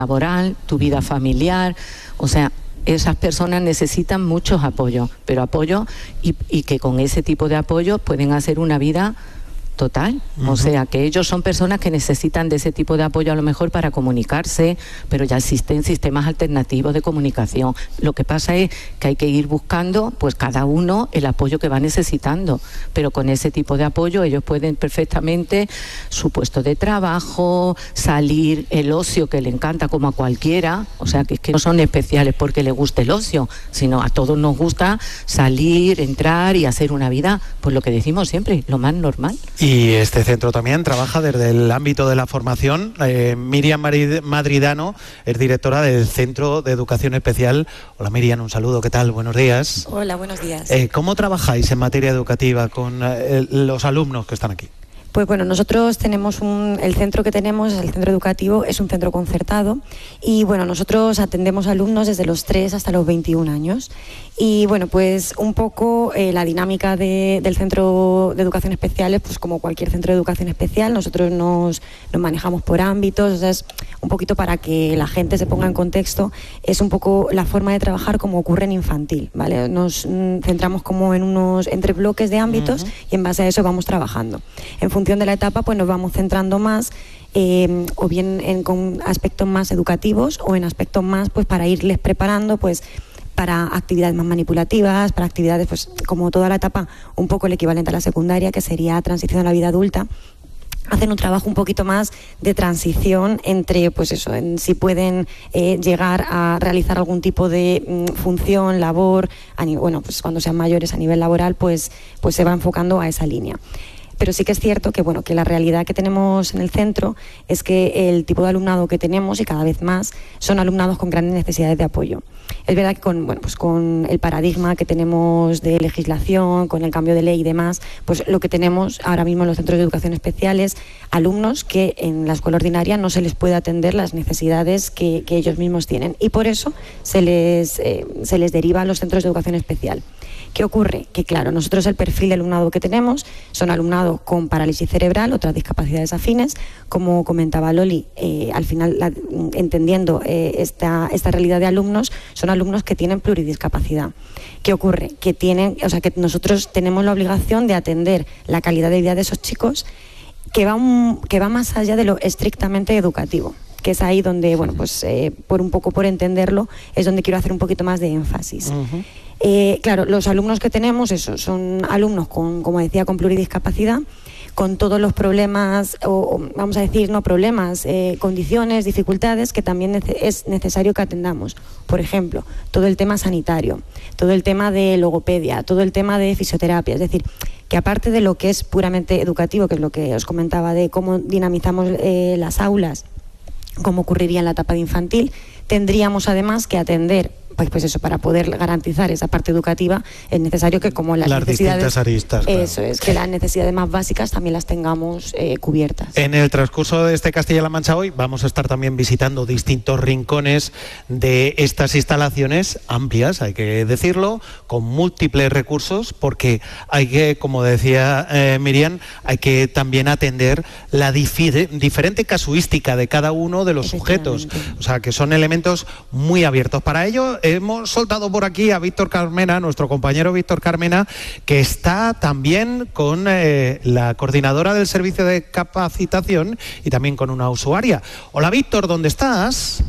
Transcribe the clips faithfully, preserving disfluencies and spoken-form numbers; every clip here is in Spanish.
laboral, tu vida familiar, o sea, esas personas necesitan muchos apoyos, pero apoyo y, y que con ese tipo de apoyo pueden hacer una vida total. Uh-huh. O sea, que ellos son personas que necesitan de ese tipo de apoyo a lo mejor para comunicarse, pero ya existen sistemas alternativos de comunicación. Lo que pasa es que hay que ir buscando, pues cada uno el apoyo que va necesitando, pero con ese tipo de apoyo ellos pueden perfectamente su puesto de trabajo, salir, el ocio que le encanta como a cualquiera, o sea, que es que no son especiales porque les guste el ocio, sino a todos nos gusta salir, entrar y hacer una vida, pues lo que decimos siempre, lo más normal. Y este centro también trabaja desde el ámbito de la formación. Eh, Miriam Madridano es directora del Centro de Educación Especial. Hola Miriam, un saludo, ¿qué tal? Buenos días. Hola, buenos días. Eh, ¿Cómo trabajáis en materia educativa con eh, los alumnos que están aquí? Pues bueno, nosotros tenemos un, el centro que tenemos, el centro educativo, es un centro concertado y bueno, nosotros atendemos alumnos desde los tres hasta los veintiún años y bueno, pues un poco eh, la dinámica de, del centro de educación especial es pues como cualquier centro de educación especial, nosotros nos, nos manejamos por ámbitos, o sea, es un poquito para que la gente se ponga en contexto, es un poco la forma de trabajar como ocurre en infantil, ¿vale? Nos mm, centramos como en unos, entre bloques de ámbitos uh-huh. y en base a eso vamos trabajando. En función de la etapa, pues nos vamos centrando más eh, o bien en con aspectos más educativos o en aspectos más pues para irles preparando pues para actividades más manipulativas, para actividades pues como toda la etapa un poco el equivalente a la secundaria, que sería transición a la vida adulta. Hacen un trabajo un poquito más de transición entre, pues eso, en si pueden eh, llegar a realizar algún tipo de mm, función, labor, a, bueno, pues cuando sean mayores a nivel laboral, pues, pues se va enfocando a esa línea. Pero sí que es cierto que, bueno, que la realidad que tenemos en el centro es que el tipo de alumnado que tenemos, y cada vez más, son alumnados con grandes necesidades de apoyo. Es verdad que con, bueno, pues con el paradigma que tenemos de legislación, con el cambio de ley y demás, pues lo que tenemos ahora mismo en los centros de educación especial es alumnos que en la escuela ordinaria no se les puede atender las necesidades que, que ellos mismos tienen y por eso se les, eh, se les deriva a los centros de educación especial. ¿Qué ocurre? Que claro, nosotros el perfil de alumnado que tenemos son alumnados con parálisis cerebral, otras discapacidades afines, como comentaba Loli, eh, al final la, entendiendo eh, esta, esta realidad de alumnos, son alumnos que tienen pluridiscapacidad. ¿Qué ocurre? Que tienen, o sea, que nosotros tenemos la obligación de atender la calidad de vida de esos chicos que va, un, que va más allá de lo estrictamente educativo, que es ahí donde, bueno, pues eh, por un poco por entenderlo, es donde quiero hacer un poquito más de énfasis. Uh-huh. Eh, claro, los alumnos que tenemos, eso, son alumnos con, como decía, con pluridiscapacidad, con todos los problemas, o vamos a decir, no problemas, eh, condiciones, dificultades que también nece- es necesario que atendamos. Por ejemplo, todo el tema sanitario, todo el tema de logopedia, todo el tema de fisioterapia, es decir, que aparte de lo que es puramente educativo, que es lo que os comentaba de cómo dinamizamos eh, las aulas, como ocurriría en la etapa de infantil, tendríamos además que atender, pues, pues eso, para poder garantizar esa parte educativa, es necesario que como las, las necesidades... distintas aristas. Claro. Eso es, que las necesidades más básicas también las tengamos eh, cubiertas. En el transcurso de este Castilla-La Mancha hoy vamos a estar también visitando distintos rincones de estas instalaciones amplias, hay que decirlo, con múltiples recursos, porque hay que, como decía eh, Miriam, hay que también atender la difi- diferente casuística de cada uno de los sujetos. O sea, que son elementos muy abiertos. Para ello hemos soltado por aquí a Víctor Carmena, nuestro compañero Víctor Carmena, que está también con eh, la coordinadora del servicio de capacitación y también con una usuaria. Hola Víctor, ¿dónde estás?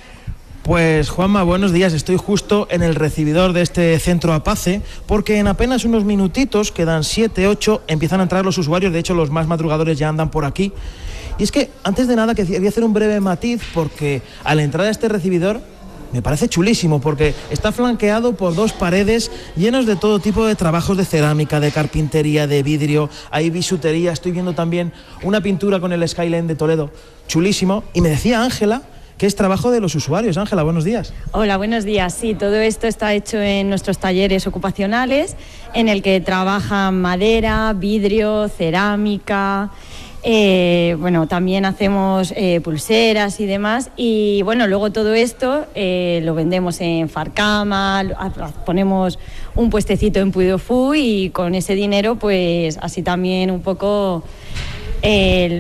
Pues Juanma, buenos días. Estoy justo en el recibidor de este centro APACE porque en apenas unos minutitos, quedan siete, ocho, empiezan a entrar los usuarios. De hecho, los más madrugadores ya andan por aquí. Y es que, antes de nada, quería hacer un breve matiz porque al entrar a este recibidor me parece chulísimo porque está flanqueado por dos paredes llenos de todo tipo de trabajos de cerámica, de carpintería, de vidrio, hay bisutería. Estoy viendo también una pintura con el Skyline de Toledo, chulísimo. Y me decía Ángela que es trabajo de los usuarios. Ángela, buenos días. Hola, buenos días. Sí, todo esto está hecho en nuestros talleres ocupacionales, en el que trabajan madera, vidrio, cerámica. Eh, bueno, también hacemos eh, pulseras y demás, y bueno, luego todo esto eh, lo vendemos en Farcama, ponemos un puestecito en Puy du Fou y con ese dinero pues así también un poco eh,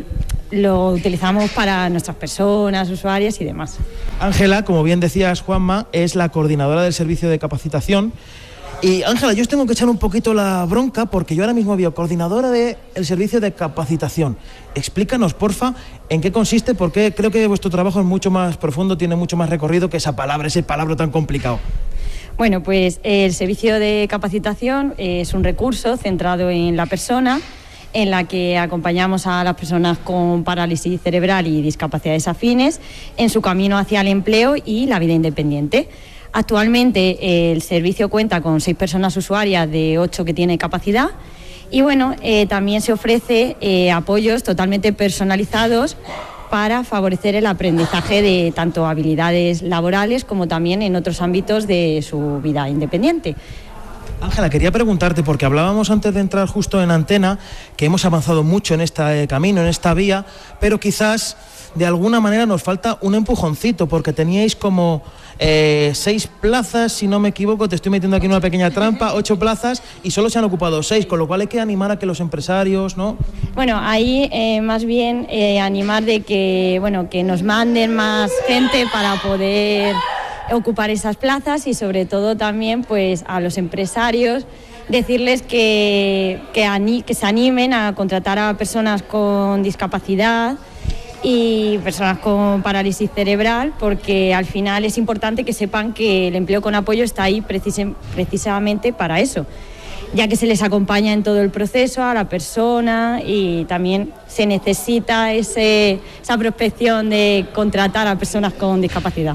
lo utilizamos para nuestras personas, usuarias y demás. Ángela, como bien decías, Juanma, es la coordinadora del servicio de capacitación. Y Ángela, yo os tengo que echar un poquito la bronca porque yo ahora mismo veo coordinadora del servicio de capacitación. Explícanos, porfa, en qué consiste, porque creo que vuestro trabajo es mucho más profundo, tiene mucho más recorrido que esa palabra, ese palabra tan complicado. Bueno, pues el servicio de capacitación es un recurso centrado en la persona, en la que acompañamos a las personas con parálisis cerebral y discapacidades afines en su camino hacia el empleo y la vida independiente. Actualmente el servicio cuenta con seis personas usuarias de ocho que tiene capacidad y bueno, eh, también se ofrece eh, apoyos totalmente personalizados para favorecer el aprendizaje de tanto habilidades laborales como también en otros ámbitos de su vida independiente. Ángela, quería preguntarte, porque hablábamos antes de entrar justo en antena, que hemos avanzado mucho en este camino, en esta vía, pero quizás de alguna manera nos falta un empujoncito, porque teníais como eh, seis plazas, si no me equivoco, te estoy metiendo aquí en una pequeña trampa, ocho plazas, y solo se han ocupado seis, con lo cual hay que animar a que los empresarios, ¿no? Bueno, ahí eh, más bien eh, animar de que, bueno, que nos manden más gente para poder ocupar esas plazas y sobre todo también pues a los empresarios decirles que, que, ani, que se animen a contratar a personas con discapacidad y personas con parálisis cerebral, porque al final es importante que sepan que el empleo con apoyo está ahí precis- precisamente para eso, ya que se les acompaña en todo el proceso a la persona y también se necesita ese, esa prospección de contratar a personas con discapacidad.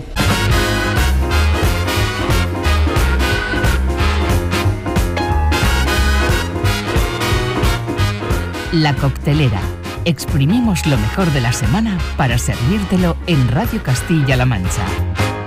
La Coctelera. Exprimimos lo mejor de la semana para servírtelo en Radio Castilla-La Mancha.